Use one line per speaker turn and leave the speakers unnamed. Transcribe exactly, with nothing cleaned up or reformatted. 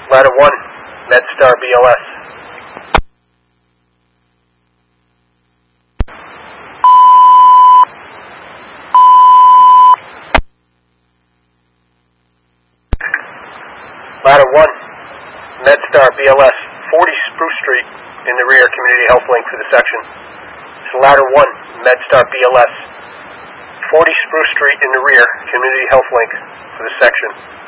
Ladder one, MedStar B L S. Ladder one, MedStar B L S, forty Spruce Street in the rear, Community Health Link for the section. It's Ladder one, MedStar B L S, forty Spruce Street in the rear, Community Health Link for the section.